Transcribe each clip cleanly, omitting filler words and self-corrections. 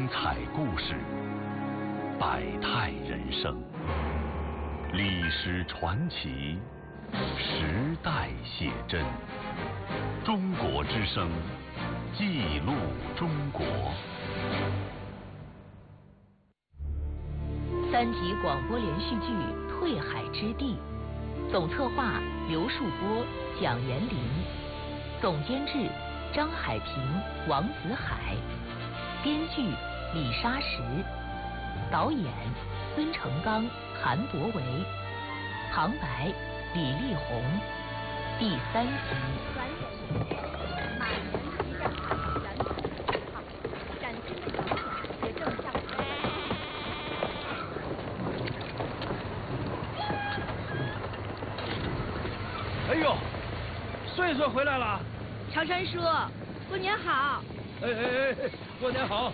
彩故事，百态人生，历史传奇，时代写真。中国之声，记录中国。 3集广播连续剧《退海之地》，总策划刘树波、蒋延林，总监制张海平、王子海，编剧李沙石，导演孙成刚、韩博维，旁白李丽红。第3集。 哎呦，岁岁回来了！ 长山叔，过年好！ 哎，过年好！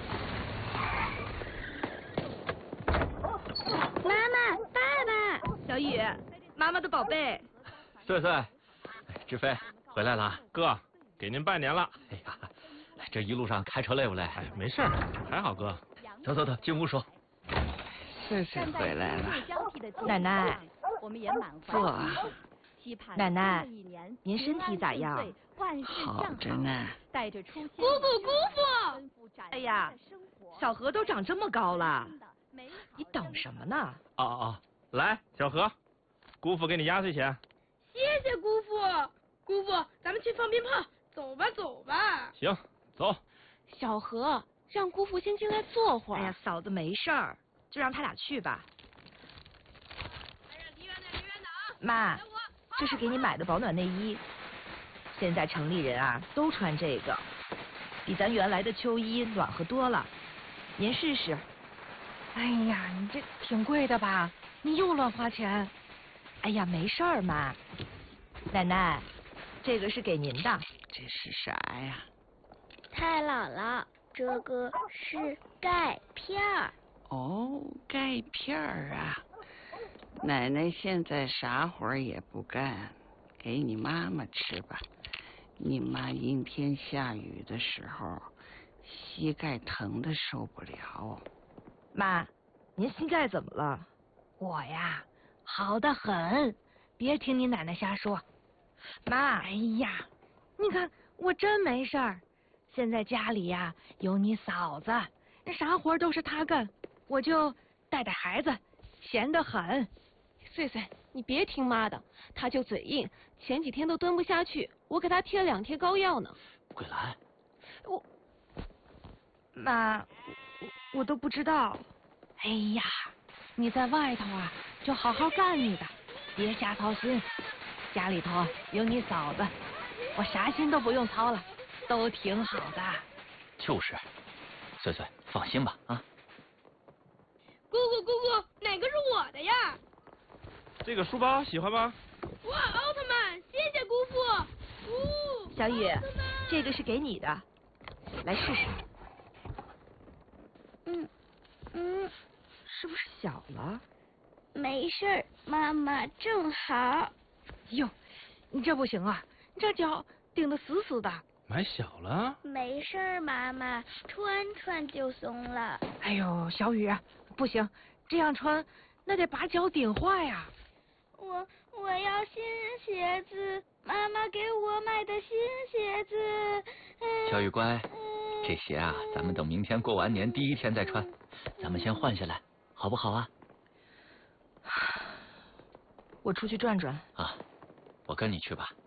妈妈，爸爸，小雨，妈妈的宝贝。 岁岁，志飞回来了， 哥，给您拜年了。 哎呀，这一路上开车累不累？ 哎，没事，还好哥。 走，进屋说。 岁岁回来了， 奶奶， 坐。 奶奶，您身体咋样？ 好着呢。 姑父！哎呀，小何都长这么高了，你等什么呢？ 哦，来，小何，姑父给你压岁钱。 谢谢姑父。姑父，咱们去放鞭炮，走吧。 行，走。 小何，让姑父先进来坐会儿。 哎呀，嫂子没事儿，就让他俩去吧。 哎呀，离远点啊！ 妈，这是给你买的保暖内衣。现在城里人啊都穿这个，比咱原来的秋衣暖和多了。您试试。 哎呀，你这挺贵的吧？你又乱花钱。 哎呀，没事儿嘛。奶奶，这个是给您的。 这是啥呀？ 太姥姥，这个是钙片儿。 哦，钙片儿啊。奶奶现在啥活也不干，给你妈妈吃吧。你妈阴天下雨的时候，膝盖疼的受不了。 妈，您膝盖怎么了？ 我呀，好得很，别听你奶奶瞎说。 妈， 哎呀，你看我真没事儿。现在家里呀有你嫂子，啥活都是她干，我就带孩子，闲得很。 岁岁，你别听妈的，她就嘴硬，前几天都蹲不下去，我给她贴了2贴膏药呢。 桂兰， 妈，我都不知道。 哎呀，你在外头啊，就好好干你的，别瞎操心。家里头有你嫂子，我啥心都不用操了，都挺好的。 就是，岁岁放心吧啊。 姑姑，哪个是我的呀？ 这个书包喜欢吗？ 哇，奥特曼，谢谢姑父。 小雨，这个是给你的，来试试。是不是小了？ 没事儿，妈妈正好。 哟，你这不行啊，你这脚顶得死死的。 买小了？ 没事儿，妈妈，穿就松了。 哎呦，小雨，不行，这样穿那得把脚顶坏呀。 我要新鞋子，妈妈给我买的新鞋子。 小雨乖，这鞋啊，咱们等明天过完年第1天再穿，咱们先换下来，好不好啊？ 我出去转转。 啊，我跟你去吧。